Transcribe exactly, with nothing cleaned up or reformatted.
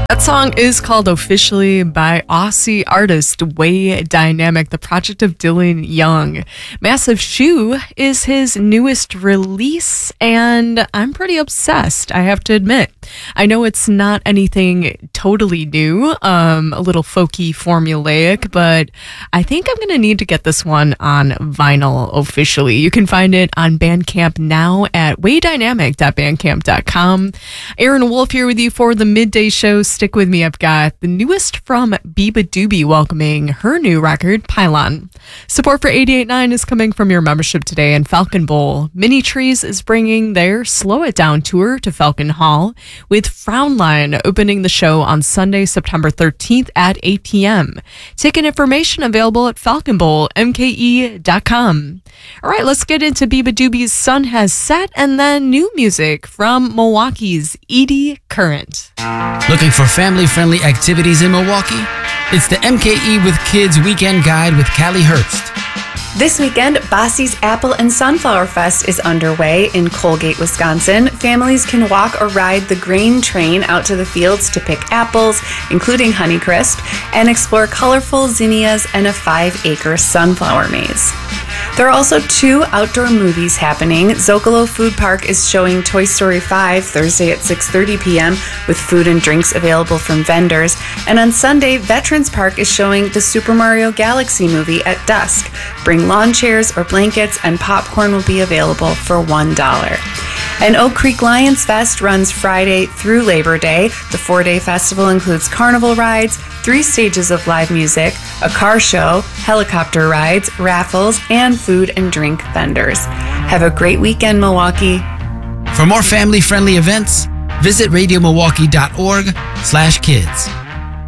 That song is called Officially by Aussie artist Way Dynamic, the project of Dylan Young. Massive Shoe is his newest release, and I'm pretty obsessed, I have to admit. I know it's not anything totally new, um, a little folky, formulaic, but I think I'm going to need to get this one on vinyl officially. You can find it on Bandcamp now at way dynamic dot bandcamp dot com. Aaron Wolf here with you for the Midday Show. Stick with me. I've got the newest from Biba Doobie welcoming her new record, Pylon. Support for eighty-eight point nine is coming from your membership today, and Falcon Bowl. Mini Trees is bringing their Slow It Down tour to Falcon Hall, with Frownline opening the show on Sunday, September thirteenth at eight p.m. Ticket information available at falcon bowl m k e dot com. All right, let's get into Biba Doobie's Sun Has Set, and then new music from Milwaukee's Edie Current. Looking for family-friendly activities in Milwaukee? It's the M K E with Kids Weekend Guide with Callie Herbst. This weekend, Bossy's Apple and Sunflower Fest is underway in Colgate, Wisconsin. Families can walk or ride the grain train out to the fields to pick apples, including Honeycrisp, and explore colorful zinnias and a five-acre sunflower maze. There are also two outdoor movies happening. Zocalo Food Park is showing Toy Story five Thursday at six thirty p.m. with food and drinks available from vendors. And on Sunday, Veterans Park is showing the Super Mario Galaxy movie at dusk. Bring lawn chairs or blankets, and popcorn will be available for one dollar. And Oak Creek Lions Fest runs Friday through Labor Day. The four-day festival includes carnival rides, three stages of live music, a car show, helicopter rides, raffles, and food and drink vendors. Have a great weekend, Milwaukee. For more family-friendly events, visit radio milwaukee dot org slash kids.